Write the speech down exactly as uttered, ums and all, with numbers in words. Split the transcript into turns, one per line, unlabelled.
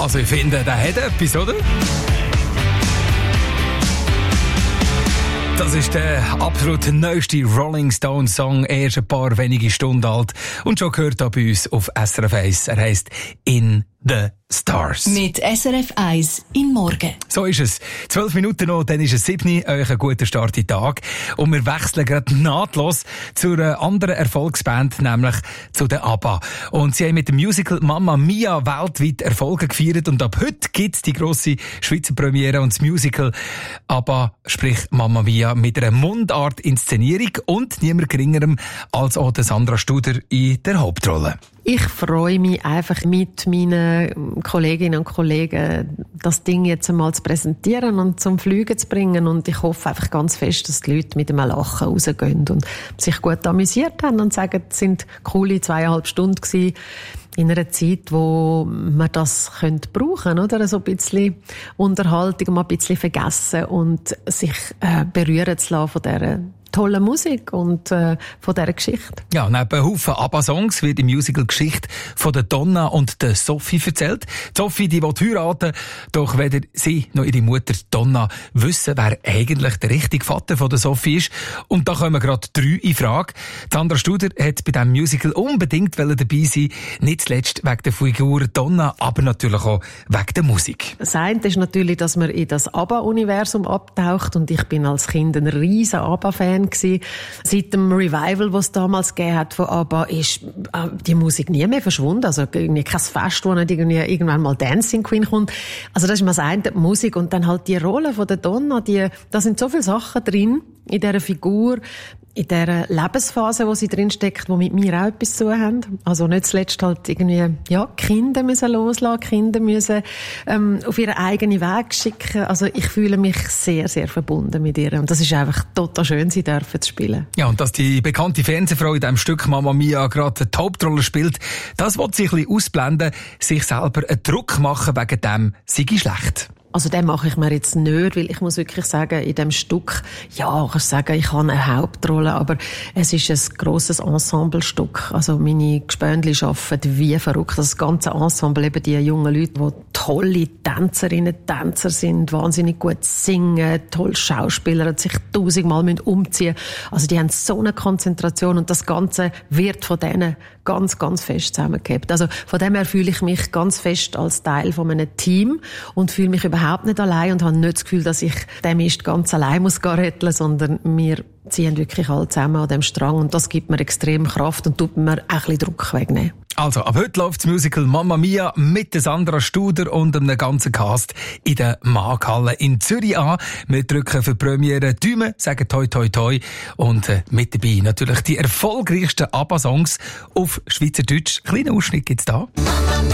Also ich finde, der hat etwas, oder? Das ist der absolut neueste Rolling Stones Song, erst ein paar wenige Stunden alt und schon gehört da bei uns auf S R F eins. Er heisst «In the Stars».
Mit S R F eins in Morgen.
So ist es. Zwölf Minuten noch, dann ist es sieben. Euch einen guten Start in den Tag. Und wir wechseln gerade nahtlos zu einer anderen Erfolgsband, nämlich zu den ABBA. Und sie haben mit dem Musical Mamma Mia weltweit Erfolge gefeiert. Und ab heute gibt es die grosse Schweizer Premiere und das Musical ABBA, sprich Mamma Mia, mit einer Mundart-Inszenierung und niemand geringerem als auch Sandra Studer in der Hauptrolle.
Ich freue mich einfach mit meinen Kolleginnen und Kollegen, das Ding jetzt einmal zu präsentieren und zum Fliegen zu bringen. Und ich hoffe einfach ganz fest, dass die Leute mit einem Lachen rausgehen und sich gut amüsiert haben und sagen, es sind coole zweieinhalb Stunden gewesen. In einer Zeit, wo man das könnte brauchen, oder? So ein bisschen Unterhaltung, mal ein bisschen vergessen und sich äh, berühren zu lassen von dieser tolle Musik und äh, von dieser Geschichte.
Ja, neben Haufen ABBA-Songs wird im Musical Geschichte von der Donna und der Sophie erzählt. Die Sophie, die will heiraten, doch weder sie noch ihre Mutter Donna wissen, wer eigentlich der richtige Vater von der Sophie ist. Und da kommen gerade drei in Frage. Sandra Studer hat bei diesem Musical unbedingt dabei sein, nicht zuletzt wegen der Figur Donna, aber natürlich auch wegen der Musik.
Das eine ist natürlich, dass man in das ABBA-Universum abtaucht und ich bin als Kind ein riesen ABBA-Fan gewesen. Seit dem Revival, das es damals gegeben hat von ABBA, ist die Musik nie mehr verschwunden. Also irgendwie kein Fest, wo nicht irgendwie irgendwann mal Dancing Queen kommt. Also das ist mal das eine, die Musik. Und dann halt die Rolle von der Donna, die, da sind so viele Sachen drin in dieser Figur, in dieser Lebensphase, wo sie drin steckt, wo mit mir auch etwas zu tun haben. Also nicht zuletzt halt irgendwie, ja, Kinder müssen loslassen, Kinder müssen ähm, auf ihren eigenen Weg schicken. Also ich fühle mich sehr, sehr verbunden mit ihr. Und das ist einfach total schön, sie dürfen zu spielen.
Ja, und dass die bekannte Fernsehfrau in diesem Stück Mamma Mia gerade die Hauptrolle spielt, das will sie ein bisschen ausblenden, sich selber einen Druck machen, wegen dem sei schlecht.
Also den mache ich mir jetzt nicht, weil ich muss wirklich sagen, in dem Stück, ja, kannst sagen, ich habe eine Hauptrolle, aber es ist ein grosses Ensemblestück. Also meine Gespöndli arbeiten wie verrückt. Das ganze Ensemble, eben die jungen Leute, die tolle Tänzerinnen, Tänzer sind, wahnsinnig gut singen, toll Schauspieler, sich tausendmal umziehen müssen. Also die haben so eine Konzentration und das Ganze wird von denen ganz, ganz fest zusammengehabt. Also von dem her fühle ich mich ganz fest als Teil von einem Team und fühle mich überhaupt nicht allein und habe nicht das Gefühl, dass ich den Mist ganz allein muss retteln, sondern wir ziehen wirklich alle zusammen an dem Strang und das gibt mir extrem Kraft und tut mir auch ein bisschen Druck wegnehmen.
Also, ab heute läuft das Musical Mamma Mia mit der Sandra Studer und einem ganzen Cast in der Markthalle in Zürich an. Wir drücken für die Premiere Daumen, sagen toi toi toi und äh, mit dabei natürlich die erfolgreichsten ABBA-Songs auf Schweizerdeutsch. Kleiner Ausschnitt gibt's da.